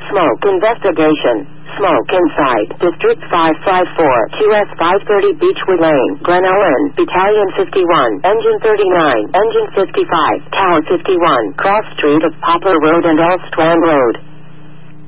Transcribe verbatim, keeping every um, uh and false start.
Smoke investigation. Smoke inside. District five five four. Q S five thirty Beechwood Lane. Glen Ellen. Battalion fifty-one. Engine thirty-nine. Engine fifty-five. Tower fifty-one. Cross Street of Poplar Road and All Strand Road.